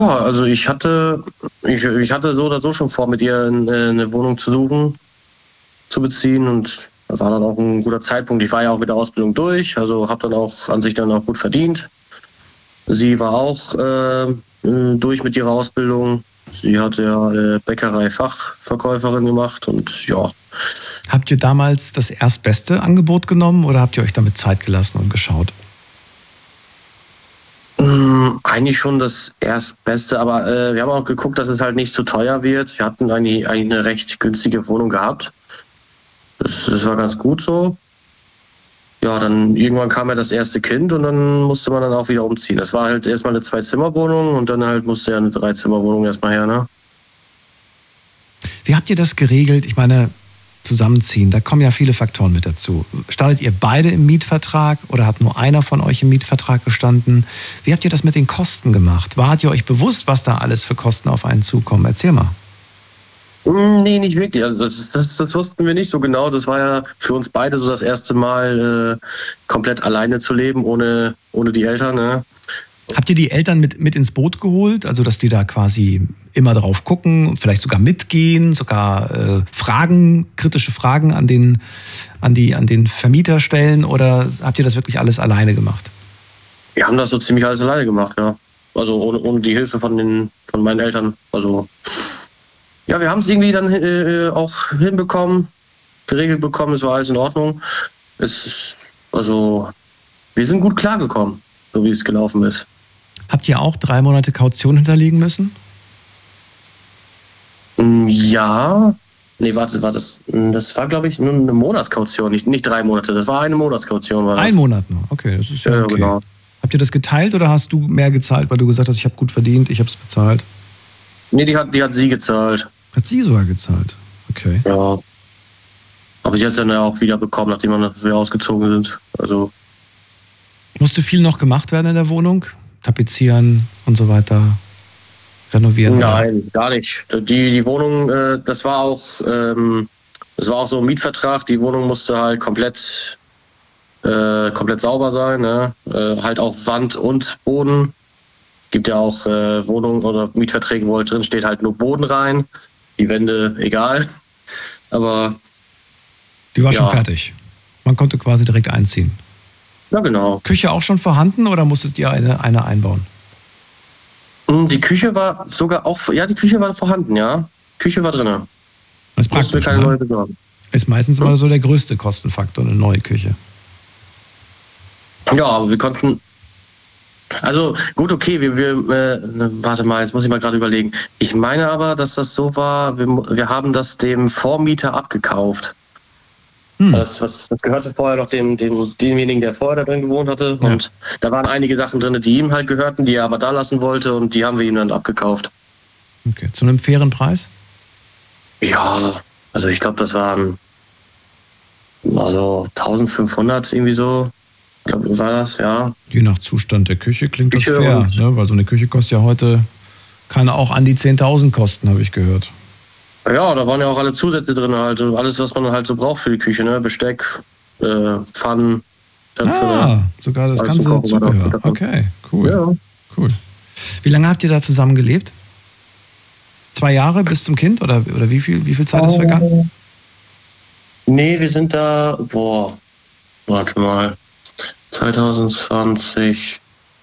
also ich hatte so oder so schon vor, mit ihr eine Wohnung zu suchen, zu beziehen, und das war dann auch ein guter Zeitpunkt. Ich war ja auch mit der Ausbildung durch, also habe dann auch an sich dann auch gut verdient. Sie war auch durch mit ihrer Ausbildung. Sie hat ja Bäckerei-Fachverkäuferin gemacht und ja. Habt ihr damals das erstbeste Angebot genommen oder habt ihr euch damit Zeit gelassen und geschaut? Eigentlich schon das Erstbeste, aber wir haben auch geguckt, dass es halt nicht zu teuer wird. Wir hatten eigentlich eine recht günstige Wohnung gehabt. Das war ganz gut so. Ja, dann irgendwann kam ja das erste Kind und dann musste man dann auch wieder umziehen. Das war halt erstmal eine 2-Zimmer-Wohnung und dann halt musste ja eine 3-Zimmer-Wohnung erstmal her, ne? Wie habt ihr das geregelt? Ich meine, zusammenziehen, da kommen ja viele Faktoren mit dazu. Standet ihr beide im Mietvertrag oder hat nur einer von euch im Mietvertrag gestanden? Wie habt ihr das mit den Kosten gemacht? Wart ihr euch bewusst, was da alles für Kosten auf einen zukommen? Erzähl mal. Nee, nicht wirklich. Also das wussten wir nicht so genau. Das war ja für uns beide so das erste Mal, komplett alleine zu leben, ohne die Eltern. Ne? Habt ihr die Eltern mit ins Boot geholt? Also, dass die da quasi immer drauf gucken, vielleicht sogar mitgehen, sogar kritische Fragen an den Vermieter stellen? Oder habt ihr das wirklich alles alleine gemacht? Wir haben das so ziemlich alles alleine gemacht, ja. Also ohne die Hilfe von meinen Eltern. Also ja, wir haben es irgendwie dann auch hinbekommen, geregelt bekommen, es war alles in Ordnung. Wir sind gut klargekommen, so wie es gelaufen ist. Habt ihr auch 3 Monate Kaution hinterlegen müssen? Ja. Nee, warte, das war, glaube ich, nur eine Monatskaution, nicht 3 Monate, das war eine Monatskaution. War das. 1 Monat nur, okay, das ist ja okay. Genau. Habt ihr das geteilt oder hast du mehr gezahlt, weil du gesagt hast, ich habe gut verdient, ich habe es bezahlt? Nee, die hat sie gezahlt. Hat sie sogar gezahlt? Okay. Ja. Aber sie hat es dann ja auch wieder bekommen, nachdem wir ausgezogen sind. Also. Musste viel noch gemacht werden in der Wohnung? Tapezieren und so weiter? Renovieren? Nein, gar nicht. Die Wohnung, das war auch so ein Mietvertrag. Die Wohnung musste halt komplett sauber sein. Ne? Halt auch Wand und Boden. Gibt ja auch Wohnungen oder Mietverträge, wo halt drin steht halt nur Boden rein. Die Wände, egal. Aber die war schon fertig. Man konnte quasi direkt einziehen. Ja, genau. Küche auch schon vorhanden oder musstet ihr eine einbauen? Die Küche war sogar auch, die Küche war vorhanden, ja. Küche war drin. Das ist praktisch, mussten wir keine neue besorgen. Ist meistens immer so der größte Kostenfaktor, eine neue Küche. Ja, aber wir konnten. Also gut, okay, warte mal, jetzt muss ich mal gerade überlegen. Ich meine aber, dass das so war, wir haben das dem Vormieter abgekauft. Das gehörte vorher noch demjenigen, der vorher da drin gewohnt hatte. Ja. Und da waren einige Sachen drin, die ihm halt gehörten, die er aber da lassen wollte und die haben wir ihm dann abgekauft. Okay, zu einem fairen Preis? Ja, also ich glaube, das waren 1500 irgendwie so. Ich glaube, war das, ja. Je nach Zustand der Küche klingt das fair, ne? Weil so eine Küche kostet ja heute, kann auch an die 10.000 kosten, habe ich gehört. Ja, da waren ja auch alle Zusätze drin, also alles, was man halt so braucht für die Küche, ne? Besteck, Pfannen, Töpfe. Sogar das ganze Zubehör. Okay, cool. Ja. Cool. Wie lange habt ihr da zusammen gelebt? 2 Jahre bis zum Kind oder wie viel Zeit ist vergangen? Nee, wir sind da, warte mal, 2020.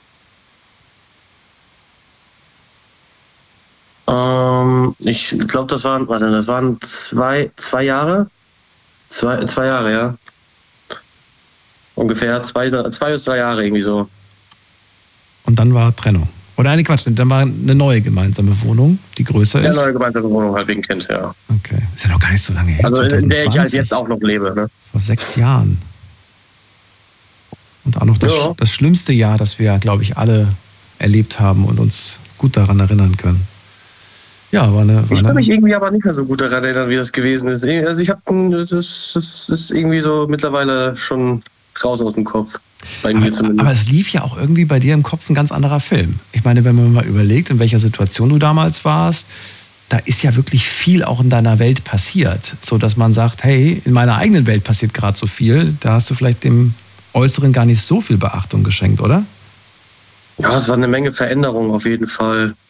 Ich glaube, das waren 2 Jahre. 2 Jahre, ja. Ungefähr 2 bis 3 Jahre irgendwie so. Und dann war Trennung. Oder eine Quatsch, dann war eine neue gemeinsame Wohnung, die größer ist. Ja, neue gemeinsame Wohnung halt wegen Kind, ja. Okay, ist ja noch gar nicht so lange her. Also in der ich halt jetzt auch noch lebe, ne? Vor 6 Jahren. Und auch noch das schlimmste Jahr, das wir, glaube ich, alle erlebt haben und uns gut daran erinnern können. Ja, ich kann mich irgendwie aber nicht mehr so gut daran erinnern, wie das gewesen ist. Also das ist irgendwie so mittlerweile schon raus aus dem Kopf. Bei mir zumindest. Aber es lief ja auch irgendwie bei dir im Kopf ein ganz anderer Film. Ich meine, wenn man mal überlegt, in welcher Situation du damals warst, da ist ja wirklich viel auch in deiner Welt passiert. So, dass man sagt, hey, in meiner eigenen Welt passiert gerade so viel, da hast du vielleicht dem Äußeren gar nicht so viel Beachtung geschenkt, oder? Ja, es war eine Menge Veränderung auf jeden Fall.